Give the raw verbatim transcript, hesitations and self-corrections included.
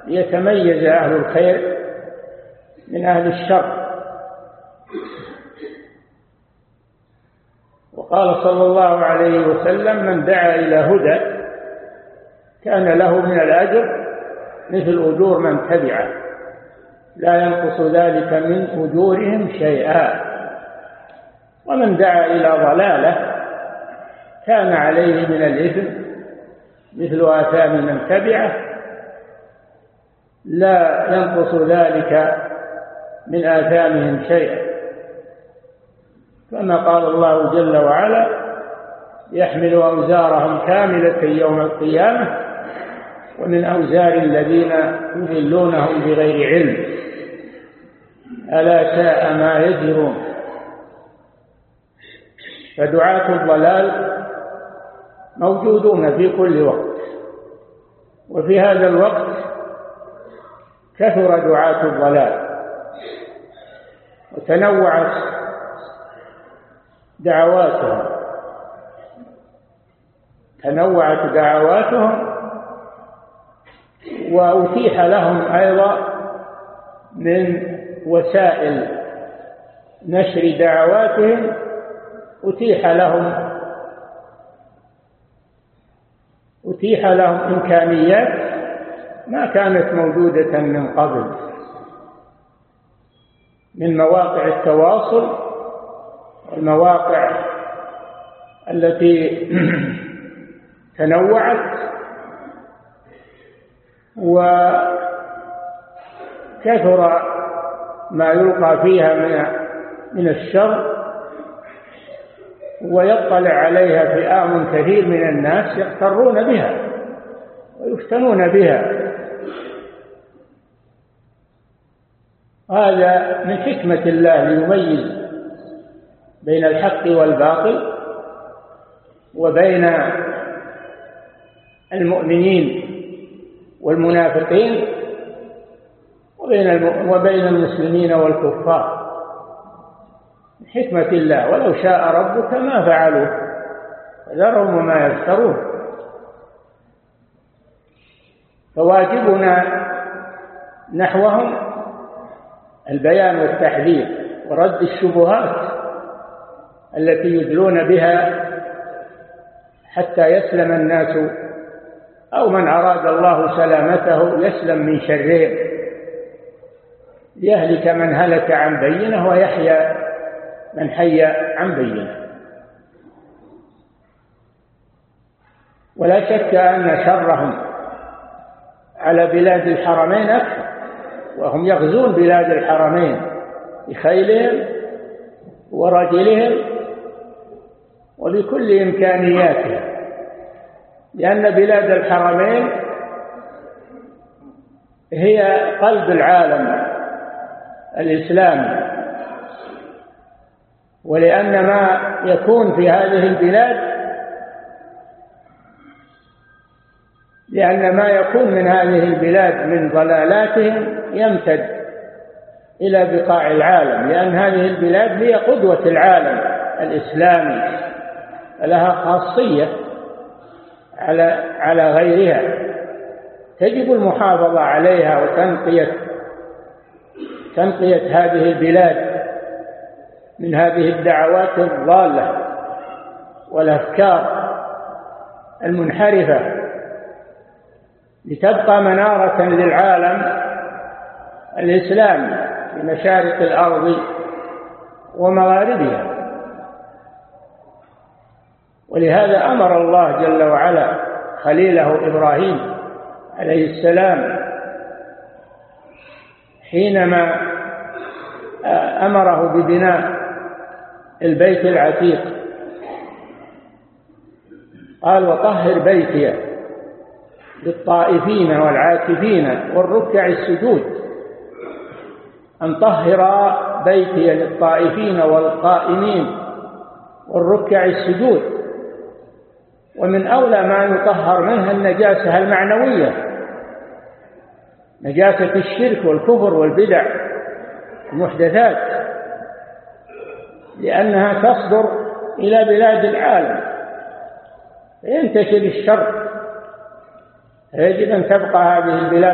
ليتميز أهل الخير من أهل الشر. وقال صلى الله عليه وسلم: من دعا إلى هدى كان له من الأجر مثل أجور من تبعه لا ينقص ذلك من أجورهم شيئا، ومن دعا إلى ضلالة كان عليه من الإثم مثل آثام من تبعه لا ينقص ذلك من آثامهم شيئا، كما قال الله جل وعلا: يحمل أوزارهم كاملة يوم القيامة ومن أوزار الذين يضلونهم بغير علم ألا ساء ما يزرون. فدعاة الضلال موجودون في كل وقت، وفي هذا الوقت كثر دعاة الضلال وتنوعت دعواتهم تنوعت دعواتهم وأتيح لهم أيضا من وسائل نشر دعواتهم أتيح لهم أتيح لهم إمكانيات ما كانت موجودة من قبل، من مواقع التواصل والمواقع التي تنوعت، وكثر ما يلقى فيها من من الشر، ويطلع عليها فئام كثير من الناس يغترون بها ويفتنون بها. هذا من حكمة الله ليميز بين الحق والباطل وبين المؤمنين والمنافقين وبين المسلمين والكفار، من حكمة الله. ولو شاء ربك ما فعلوه فذرهم وما يفترون. فواجبنا نحوهم البيان والتحذير ورد الشبهات التي يدلون بها حتى يسلم الناس، أو من أراد الله سلامته يسلم من شرهم، ليهلك من هلك عن بينه ويحيى من حي عن بينه. ولا شك أن شرهم على بلاد الحرمين أكثر، وهم يغزون بلاد الحرمين بخيلهم ورجلهم وبكل إمكانياتهم، لأن بلاد الحرمين هي قلب العالم الإسلامي، ولأن ما يكون في هذه البلاد لأن ما يكون من هذه البلاد من ضلالاتهم يمتد إلى بقاع العالم، لأن هذه البلاد هي قدوة العالم الإسلامي، لها خاصية على على غيرها، تجب المحافظة عليها وتنقية تنقية هذه البلاد من هذه الدعوات الضالة والأفكار المنحرفة، لتبقى منارة للعالم الإسلامي في مشارق الأرض ومغاربها. ولهذا أمر الله جل وعلا خليله إبراهيم عليه السلام حينما أمره ببناء البيت العتيق، قال: وطهر بيتي للطائفين والعاكفين والركع السجود. أن طهر بيتي للطائفين والقائمين والركع السجود. ومن أولى ما يطهر منها النجاسة المعنوية، نجاسة الشرك والكفر والبدع المحدثات، لأنها تصدر إلى بلاد العالم فينتشر الشر، فيجب أن تبقى هذه البلاد